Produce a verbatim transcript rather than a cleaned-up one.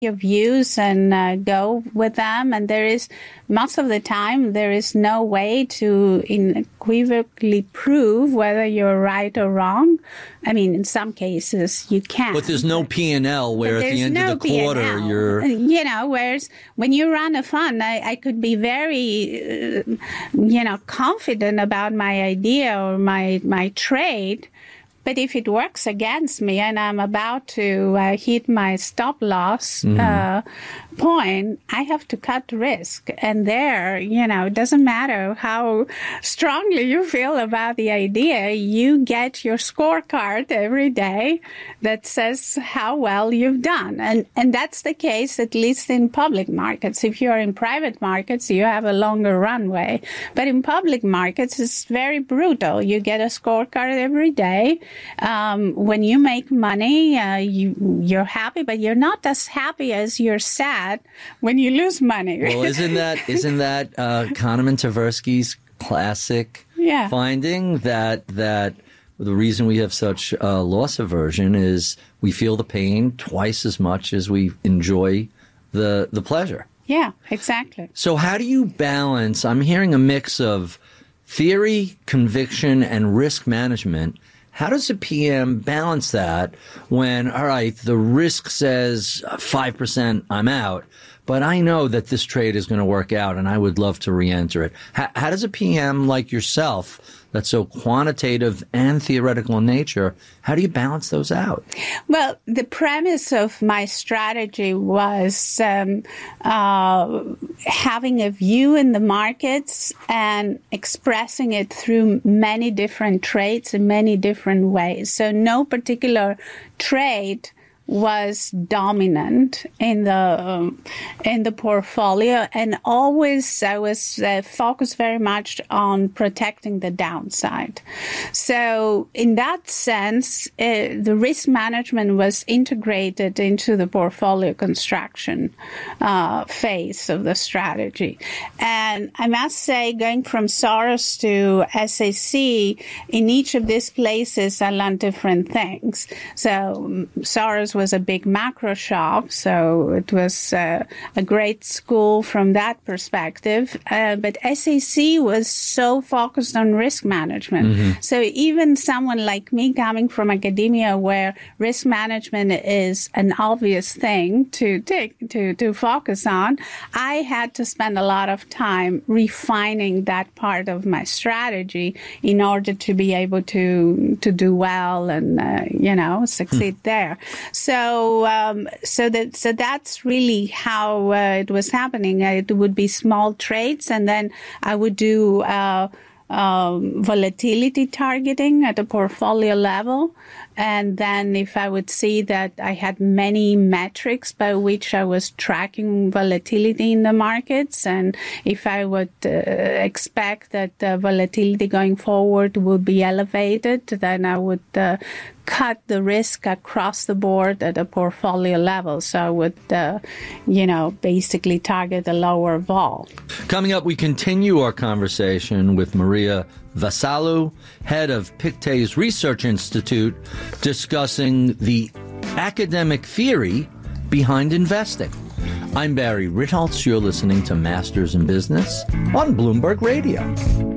your views and uh, go with them. And there is, most of the time, there is no way to unequivocally prove whether you're right or wrong. I mean, in some cases, you can. But there's no P and L where at the end no of the quarter, P and L. you're... You know, whereas when you run a fund, I, I could be very, uh, you know, confident about my idea or my, my trade. But if it works against me and I'm about to uh, hit my stop loss mm-hmm. uh, point, I have to cut risk. And there, you know, it doesn't matter how strongly you feel about the idea, you get your scorecard every day that says how well you've done. And and that's the case, at least in public markets. If you're in private markets, you have a longer runway. But in public markets, it's very brutal. You get a scorecard every day. Um, when you make money, uh, you, you're happy, but you're not as happy as you're sad when you lose money. Well, isn't that, isn't that, uh, Kahneman Tversky's classic yeah. finding that, that the reason we have such uh, loss aversion is we feel the pain twice as much as we enjoy the, the pleasure. Yeah, exactly. So how do you balance, I'm hearing a mix of theory, conviction, and risk management. How does a P M balance that when, all right, the risk says five percent I'm out, but I know that this trade is going to work out and I would love to re-enter it? How, how does a P M like yourself, that's so quantitative and theoretical in nature, how do you balance those out? Well, the premise of my strategy was um, uh, having a view in the markets and expressing it through many different trades in many different ways. So no particular trade was dominant in the um, in the portfolio, and always I was uh, focused very much on protecting the downside. So in that sense, uh, the risk management was integrated into the portfolio construction uh, phase of the strategy. And I must say, going from Soros to S A C, in each of these places, I learned different things. So um, Soros was was a big macro shop, so it was uh, a great school from that perspective. Uh, but S A C was so focused on risk management. Mm-hmm. So even someone like me coming from academia, where risk management is an obvious thing to take to to focus on, I had to spend a lot of time refining that part of my strategy in order to be able to to do well and uh, you know succeed hmm. there. So um, so that so that's really how uh, it was happening. It would be small trades, and then I would do uh, um, volatility targeting at a portfolio level. And then if I would see that I had many metrics by which I was tracking volatility in the markets, and if I would uh, expect that the volatility going forward would be elevated, then I would uh, cut the risk across the board at a portfolio level. So I would, uh, you know, basically target a lower vol. Coming up, we continue our conversation with Maria Vassalou, head of Pictet's Research Institute, discussing the academic theory behind investing. I'm Barry Ritholtz. You're listening to Masters in Business on Bloomberg Radio.